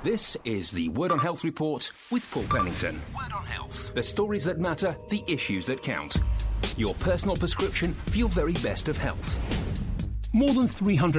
This is the Word on Health Report with Paul Pennington. Word on Health. The stories that matter, the issues that count. Your personal prescription for your very best of health. More than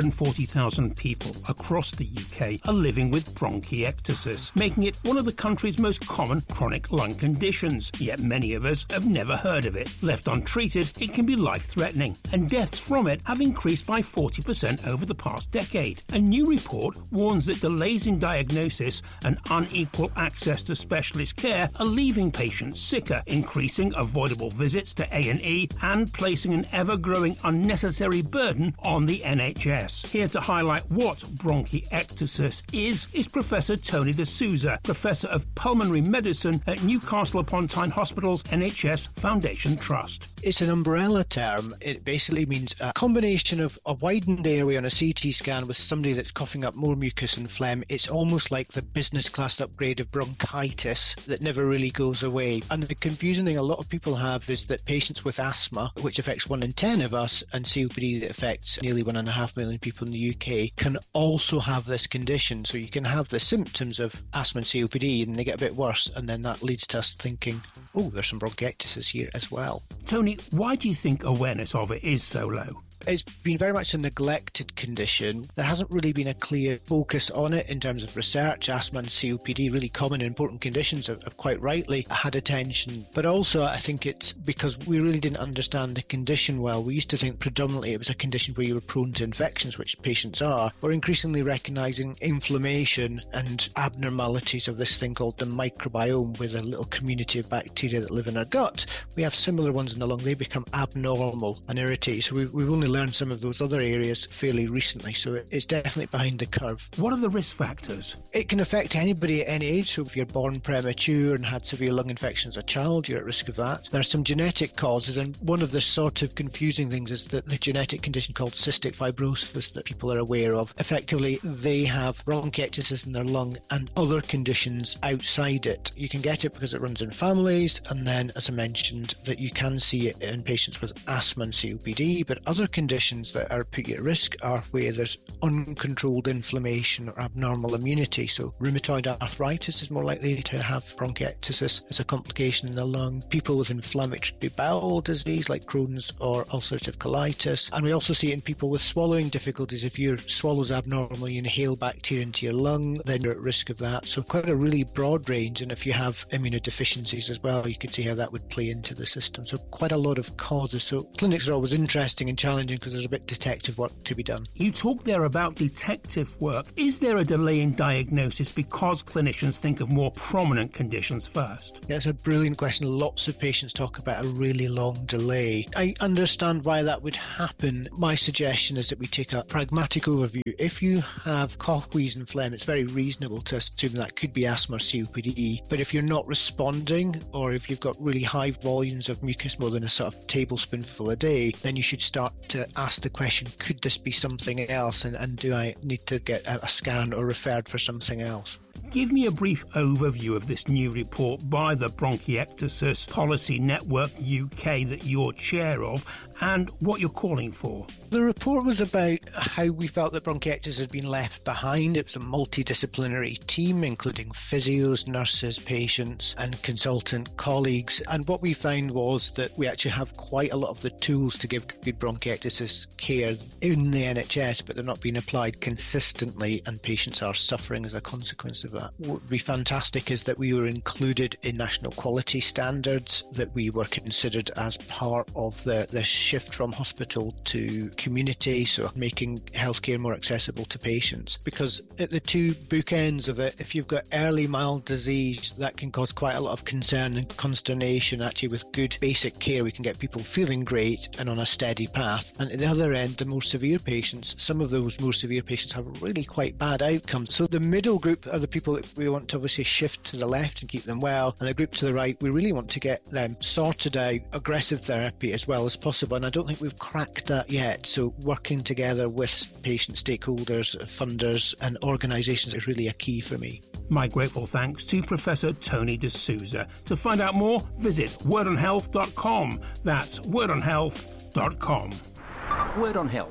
340,000 people across the UK are living with bronchiectasis, making it one of the country's most common chronic lung conditions. Yet many of us have never heard of it. Left untreated, it can be life-threatening, and deaths from it have increased by 40% over the past decade. A new report warns that delays in diagnosis and unequal access to specialist care are leaving patients sicker, increasing avoidable visits to A&E and placing an ever-growing unnecessary burden on the NHS. Here to highlight what bronchiectasis is Professor Tony D'Souza, Professor of Pulmonary Medicine at Newcastle upon Tyne Hospital's NHS Foundation Trust. It's an umbrella term. It basically means a combination of a widened airway on a CT scan with somebody that's coughing up more mucus and phlegm. It's almost like the business class upgrade of bronchitis that never really goes away. And the confusing thing a lot of people have is that patients with asthma, which affects 1 in 10 of us, and COPD that affects nearly 1.5 million people in the UK, can also have this condition. So you can have the symptoms of asthma and COPD and they get a bit worse, and then that leads to us thinking, oh, there's some bronchiectasis here as well. Tony, why do you think awareness of it is so low? It's been very much a neglected condition. There hasn't really been a clear focus on it in terms of research. Asthma and COPD, really common and important conditions, have quite rightly had attention. But also I think it's because we really didn't understand the condition well. We used to think predominantly it was a condition where you were prone to infections, which patients are. We're increasingly recognising inflammation and abnormalities of this thing called the microbiome, with a little community of bacteria that live in our gut. We have similar ones in the lung. They become abnormal and irritated. So we've only learned some of those other areas fairly recently, so it's definitely behind the curve. What are the risk factors? It can affect anybody at any age. So if you're born premature and had severe lung infection as a child, you're at risk of that. There are some genetic causes, and one of the sort of confusing things is that the genetic condition called cystic fibrosis that people are aware of, effectively they have bronchiectasis in their lung and other conditions outside it. You can get it because it runs in families, and then, as I mentioned, that you can see it in patients with asthma and COPD, but other conditions that are put at risk are where there's uncontrolled inflammation or abnormal immunity. So rheumatoid arthritis is more likely to have bronchiectasis as a complication in the lung. People with inflammatory bowel disease like Crohn's or ulcerative colitis. And we also see it in people with swallowing difficulties. If your swallow's abnormal, you inhale bacteria into your lung, then you're at risk of that. So quite a really broad range. And if you have immunodeficiencies as well, you could see how that would play into the system. So quite a lot of causes. So clinics are always interesting and challenging because there's a bit detective work to be done. You talk there about detective work. Is there a delay in diagnosis because clinicians think of more prominent conditions first? Yeah, it's a brilliant question. Lots of patients talk about a really long delay. I understand why that would happen. My suggestion is that we take a pragmatic overview. If you have cough, wheeze and phlegm, it's very reasonable to assume that could be asthma or COPD. But if you're not responding, or if you've got really high volumes of mucus, more than a sort of tablespoonful a day, then you should start to ask the question, could this be something else, and do I need to get a scan or referred for something else? Give me a brief overview of this new report by the Bronchiectasis Policy Network UK that you're chair of, and what you're calling for. The report was about how we felt that bronchiectasis had been left behind. It was a multidisciplinary team, including physios, nurses, patients, and consultant colleagues. And what we found was that we actually have quite a lot of the tools to give good bronchiectasis care in the NHS, but they're not being applied consistently, and patients are suffering as a consequence of that. What would be fantastic is that we were included in national quality standards, that we were considered as part of the shift from hospital to community, so making healthcare more accessible to patients. Because at the two bookends of it, if you've got early mild disease, that can cause quite a lot of concern and consternation. Actually, with good basic care, we can get people feeling great and on a steady path. And at the other end, the more severe patients, some of those more severe patients have really quite bad outcomes. So the middle group are the people that we want to obviously shift to the left and keep them well, and the group to the right, we really want to get them sorted out, aggressive therapy as well as possible, and I don't think we've cracked that yet. So working together with patient stakeholders, funders and organisations is really a key for me. My grateful thanks to Professor Tony D'Souza. To find out more, visit wordonhealth.com. That's wordonhealth.com. Word on Health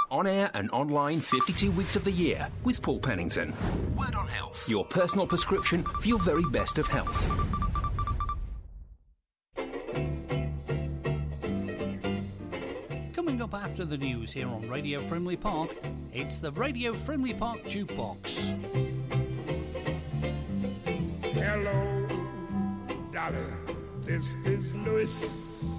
on air and online 52 weeks of the year with Paul Pennington. Word on Health, your personal prescription for your very best of health. Coming up after the news here on Radio Frimley Park, it's the Radio Frimley Park Jukebox. Hello, Dolly, this is Louis.